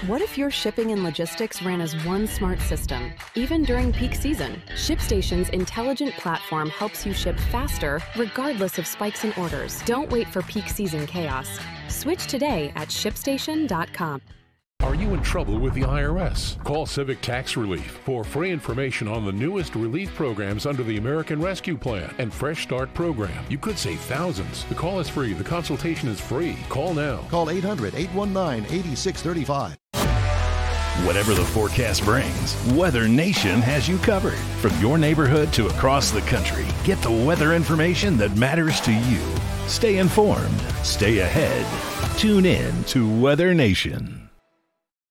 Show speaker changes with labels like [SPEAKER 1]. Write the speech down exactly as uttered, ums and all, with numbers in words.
[SPEAKER 1] What if your shipping and logistics ran as one smart system? Even during peak season, ShipStation's intelligent platform helps you ship faster, regardless of spikes in orders. Don't wait for peak season chaos. Switch today at ship station dot com.
[SPEAKER 2] Are you in trouble with the I R S? Call Civic Tax Relief for free information on the newest relief programs under the American Rescue Plan and Fresh Start program. You could save thousands. The call is free. The consultation is free. Call now.
[SPEAKER 3] Call eight hundred, eight one nine, eight six three five.
[SPEAKER 4] Whatever the forecast brings, Weather Nation has you covered. From your neighborhood to across the country, get the weather information that matters to you. Stay informed. Stay ahead. Tune in to Weather Nation.